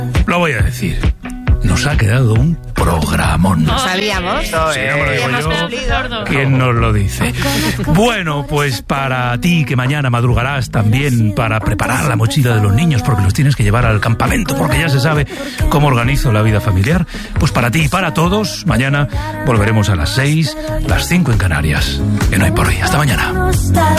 Lo voy a decir. Nos ha quedado un programón. ¿Lo sabíamos? Sí, no me lo digo yo. ¿Quién nos lo dice? Bueno, pues para ti que mañana madrugarás también para preparar la mochila de los niños porque los tienes que llevar al campamento porque ya se sabe cómo organizo la vida familiar, pues para ti y para todos, mañana volveremos a las 6, las 5 en Canarias. En Hoy por Hoy. Hasta mañana.